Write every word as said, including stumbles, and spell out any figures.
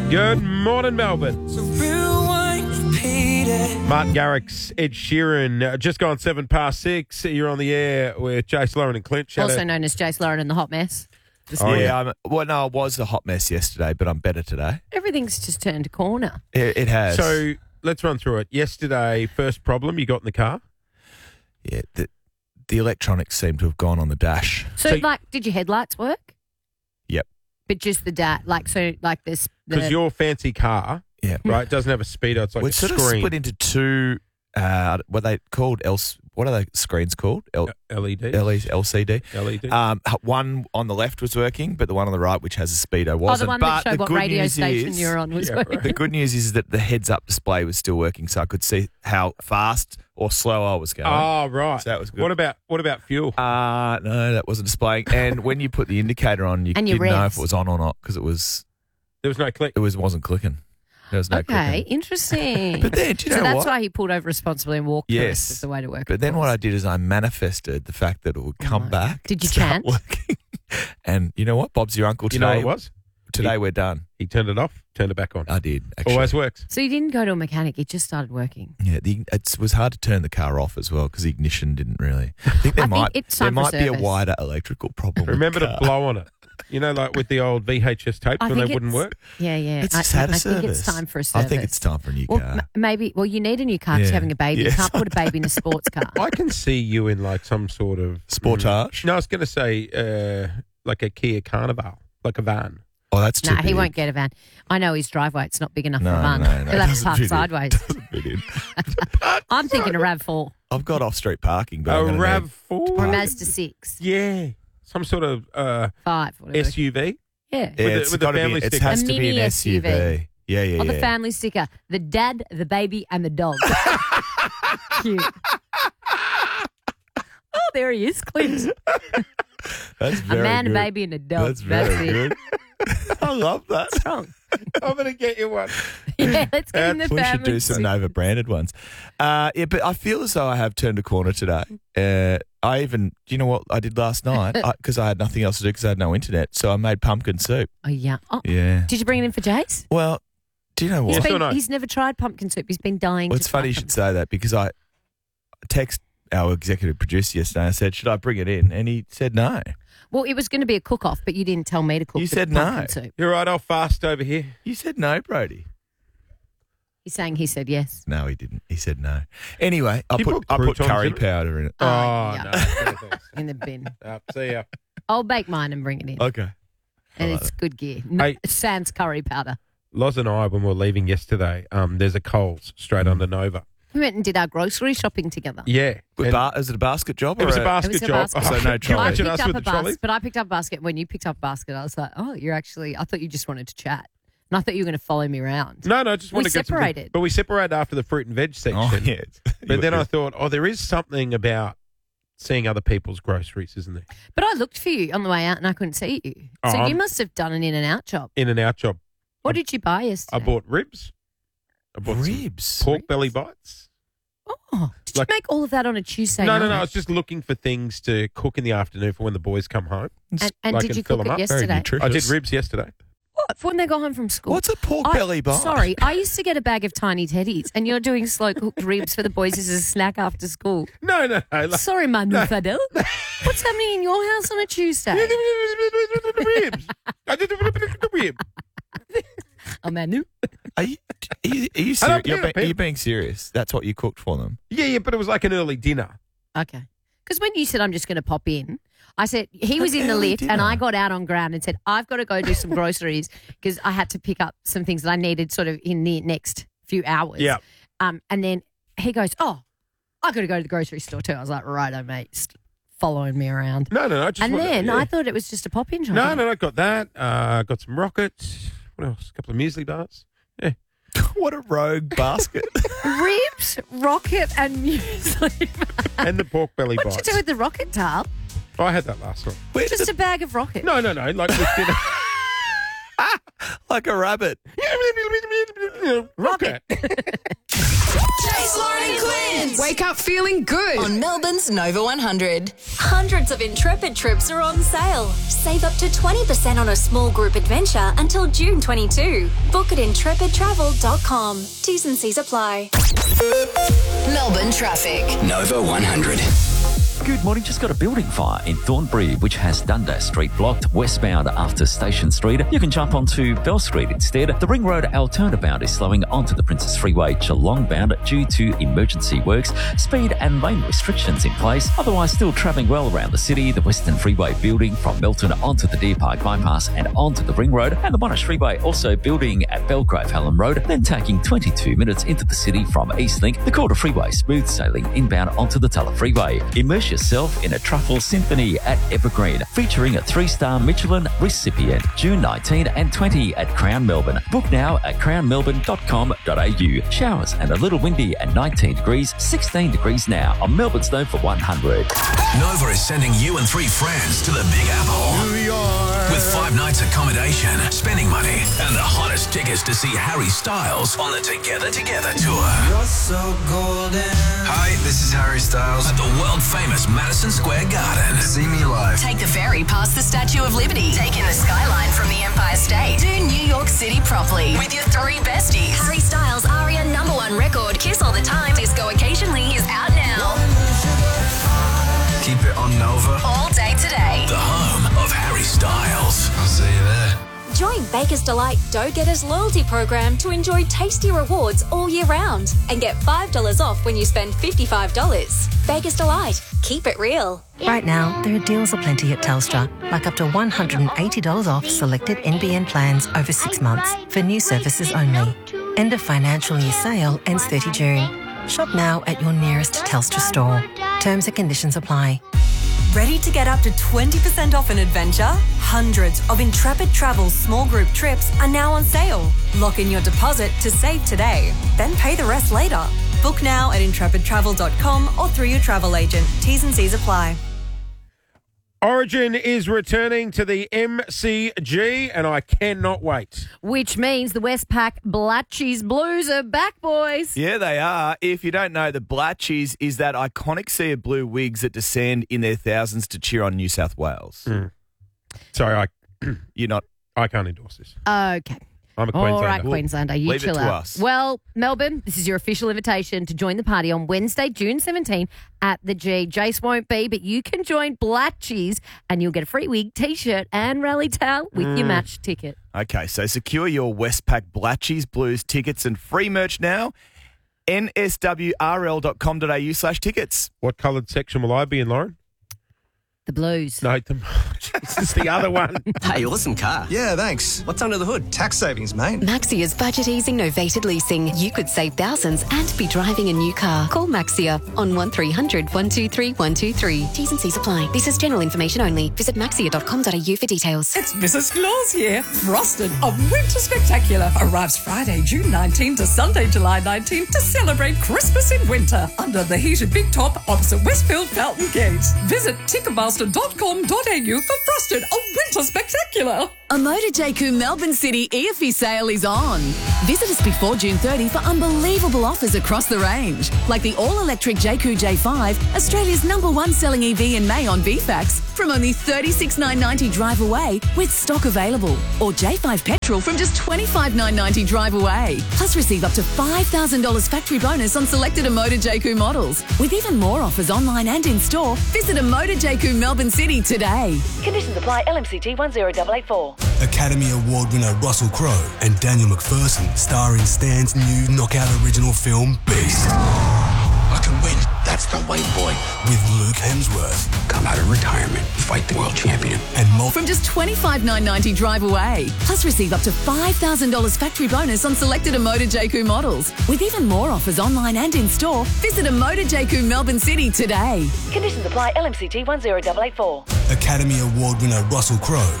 Good morning, Melbourne. Martin Garrix, Ed Sheeran, uh, just gone seven past six. You're on the air with Jace, Lauren and Clint. Shout Also out. known as Jace Lauren and the Hot Mess. This Oh, morning. yeah, I'm, well, no, I was a hot mess yesterday, but I'm better today. Everything's just turned a corner. It, it has. So let's run through it. Yesterday, first problem you got in the car. yeah, the, the electronics seem to have gone on the dash. So, So- like, did your headlights work? Yep. But just the dat, like, so, like this. Because The, your fancy car, Yeah. right, doesn't have a speedo. It's like We're a sort of screen. split into two, uh, what are they called? L- what are the screens called? L- L E D. L- L C D. L E D. Um, one on the left was working, but the one on the right, which has a speedo, oh, wasn't. the one but that showed the what good radio news station is, you're on was Yeah, working. right. The good news is that the heads-up display was still working, so I could see how fast or slow I was going. Oh, right. So that was good. What about what about fuel? Uh, no, that wasn't displaying. And when you put the indicator on, you And your didn't know revs. if it was on or not because it was There was no click. it was wasn't clicking. There was no Okay, clicking. interesting. But then, do you so know that's what? why he pulled over responsibly and walked through Yes. us as the way to work. But then what I did is I manifested the fact that it would come my- back. Did you start chant? Working. And you know what? Bob's your uncle You today. know what it was? Today He- we're done. He turned it off, turned it back on. I did, actually. Always works. So you didn't go to a mechanic; it just started working. Yeah, the, it was hard to turn the car off as well because the ignition didn't really. I think there I think might it's there time for might be a service. wider electrical problem. with Remember the to car. blow on it. You know, like with the old V H S tapes I when they think wouldn't it's- work. Yeah, yeah. It's I, just had a I service. think it's time for a I service. think it's time for a new Well, car. m- maybe. Well, you need a new car because Yeah. you're having a baby. You Yes. can't put a baby in a sports car. I can see you in like some sort of Sportage? No, I was going to say uh, like a Kia Carnival, like a van. Oh, that's too Nah, he big. won't get a van. I know his driveway; it's not big enough No, for a van. no, no. He'll have to Doesn't park fit in. sideways. Doesn't fit in. I'm thinking a Rav Four I've got off-street parking, but A I'm gonna RAV need- four. or a Mazda Six, Yeah, some sort of uh, Five, whatever. S U V. Yeah. Yeah, With the- it's with the gotta family be, it sticker. has A to be mini an S U V. S U V. Yeah, yeah, On yeah. the family sticker, the dad, the baby, and the dog. Cute. Oh, there he is, Clint. That's A very man, good. a baby, and a dog. That's very it. good. I love that. Strong. I'm going to get you one. Yeah, let's get in the We family. should do some sticker. over-branded ones. Uh, yeah, but I feel as though I have turned a corner today. Uh, I even, do you know what I did last night? Because I, I had nothing else to do because I had no internet. So I made pumpkin soup. Oh, yeah. Oh, Yeah. did you bring it in for Jace? Well, do you know He's, what? Yes or been, no? he's never tried pumpkin soup. He's been dying Well, to it's funny try you should pumpkin. say that because I text our executive producer yesterday and I said, should I bring it in? And he said no. Well, it was going to be a cook-off, but you didn't tell me to cook You the said pumpkin no. soup. You're right. I'll fast over here. You said no, Brody. He's saying he said yes. No, he didn't. He said no. Anyway, I You put, put I put croutons curry in it? powder in it. Oh, yeah. no. No thanks. In the bin. Uh, see ya. I'll bake mine and bring it in. Okay. and like it's good gear. No, Hey. sans curry powder. Loz and I, when we were leaving yesterday, um, there's a Coles straight under Nova. We went and did our grocery shopping together. Yeah. With And ba- is it a basket job? it or was a basket It was a job. basket. So no Can you trolley. I imagine picked us up with a the trolley? basket, but I picked up a basket. When you picked up a basket, I was like, "Oh, you're actually." I thought you just wanted to chat, and I thought you were going to follow me around. No, no, just We want to get some- separated. but we separated after the fruit and veg section. Oh, yeah. But then I thought, oh, there is something about seeing other people's groceries, isn't there? But I looked for you on the way out, and I couldn't see you. So Oh, you I'm- must have done an in and out job. In and out job. What did you buy yesterday? I bought ribs. I bought some ribs. pork belly bites. Oh, did Like- you make all of that on a Tuesday No, night? no, no. I was just looking for things to cook in the afternoon for when the boys come home. And, and I did can you fill cook them it up. Very yesterday? nutritious. I did ribs yesterday. What, for when they go home from school? What's a pork I- belly bite? Sorry, I used to get a bag of tiny teddies, and you're doing slow cooked ribs for the boys as a snack after school. No, no, no. Like, Sorry, Manu Fadel. What's happening in your house on a Tuesday? ribs. I did the rib. Oh, Manu. Are you, are you, are you, I serious? don't You're care, be- are you Pip. being serious? That's what you cooked for them? Yeah, yeah, but it was like an early dinner. Okay. Because when you said I'm just going to pop in, I said he was An in the early lift and dinner. I got out on ground and said I've got to go do some groceries because I had to pick up some things that I needed sort of in the next few hours. Yeah. Um, and then he goes, oh, I got to go to the grocery store too. I was like, righto, mate, just following me around. No, no, no. Just And wanted- then yeah. I thought it was just a pop in. No, no, no. Got that. Uh, got some rockets. What else? A couple of muesli bars. Yeah. What a rogue basket. Ribs, rocket, and muesli. And the pork belly What'd bites. you do with the rocket tub? Oh, I had that last one. Where Just did a bag of rocket. No, no, no. Like with dinner. like a rabbit. Rocket. Jace, Lauren, and Clint. Wake up feeling good on Melbourne's Nova one hundred. Hundreds of Intrepid trips are on sale. Save up to twenty percent on a small group adventure until June twenty-second. Book at intrepid travel dot com. T's and C's apply. Melbourne traffic. Nova one hundred. Good morning. Just got a building fire in Thornbury, which has Dundas Street blocked westbound after Station Street. You can jump onto Bell Street instead. The Ring Road Altona bound is slowing onto the Princess Freeway Geelong bound due to emergency works. Speed and lane restrictions in place. Otherwise, still travelling well around the city. The Western Freeway building from Milton onto the Deer Park bypass and onto the Ring Road. And the Monash Freeway also building at Belgrave Hallam Road, then taking twenty-two minutes into the city from Eastlink. The Calder Freeway smooth sailing inbound onto the Tulla Freeway. Immerse yourself in a truffle symphony at Evergreen, featuring a three-star Michelin recipient, June nineteenth and twentieth at Crown Melbourne. Book now at crown melbourne dot com dot a u. Showers and a little windy at nineteen degrees, sixteen degrees now on Melbourne's Nova one hundred. Nova is sending you and three friends to the Big Apple. New York. With five nights accommodation, spending money, and the hottest tickets to see Harry Styles on the Together Together tour. You're so golden. Hi, this is Harry Styles at the world-famous Madison Square Garden. See me live. Take the ferry past the Statue of Liberty. Take in the skyline from the Empire State. Do New York City properly with your three besties. Harry Styles' Aria number one record, Kiss All the Time, Disco Occasionally, is out now. Keep it on Nova. All day today. The home of Harry Styles. I'll see you there. Join Baker's Delight Dough Getters loyalty program to enjoy tasty rewards all year round and get five dollars off when you spend fifty-five dollars. Baker's Delight. Keep it real. Right now, there are deals aplenty at Telstra, like up to one hundred eighty dollars off selected N B N plans over six months for new services only. End of financial year sale ends thirtieth of June. Shop now at your nearest Telstra store. Terms and conditions apply. Ready to get up to twenty percent off an adventure? Hundreds of Intrepid Travel small group trips are now on sale. Lock in your deposit to save today, then pay the rest later. Book now at intrepid travel dot com or through your travel agent. T's and C's apply. Origin is returning to the M C G, and I cannot wait. Which means the Westpac Blatchies Blues are back, boys. Yeah, they are. If you don't know, the Blatchies is that iconic sea of blue wigs that descend in their thousands to cheer on New South Wales. Mm. Sorry, I You're not. I can't endorse this. Okay. I'm a All Queenslander. right, Queenslander, you Leave it chill to out. us. Well, Melbourne, this is your official invitation to join the party on Wednesday, June seventeenth at the G. Jace won't be, but you can join Blatchies and you'll get a free wig, T-shirt and rally towel with Mm. your match ticket. Okay, so secure your Westpac Blatchies Blues tickets and free merch now. N S W R L dot com dot a u slash tickets. What coloured section will I be in, Lauren? The Blues. No, the, Jesus, the other one. Hey, awesome car. Yeah, thanks. What's under the hood? Tax savings, mate. Maxia's budget easing novated leasing. You could save thousands and be driving a new car. Call Maxia on one three hundred one two three one two three. T's and C's apply. This is general information only. Visit maxia dot com dot a u for details. It's Missus Claus here. Frosted, a winter spectacular, arrives Friday, June nineteenth to Sunday, July nineteenth to celebrate Christmas in winter under the heated big top opposite Westfield Fountain Gates. Visit ticketmaster dot com dot a u for Frosted, a winter spectacular. A Motor J Q Melbourne City E F I sale is on. Visit us before June thirtieth for unbelievable offers across the range, like the all-electric J Q J five, Australia's number one selling E V in May on V FAX, from only thirty-six thousand nine hundred ninety drive away with stock available. Or J five petrol from just twenty-five thousand nine hundred ninety drive away. Plus receive up to five thousand dollars factory bonus on selected A Motor J Q models. With even more offers online and in store, visit A Motor J Q Melbourne City today. Conditions apply. L M C T one zero eight eight four. Academy Award winner Russell Crowe and Daniel McPherson star in Stan's new knockout original film Beast. I can win. That's the way, boy. With Luke Hemsworth. Come out of retirement, fight the world champion. And more. From just twenty-five thousand nine hundred ninety drive away. Plus receive up to five thousand dollars factory bonus on selected A Motor J Q models. With even more offers online and in store, visit A Motor J Q Melbourne City today. Conditions apply. L M C T one zero eight eight four. Academy Award winner Russell Crowe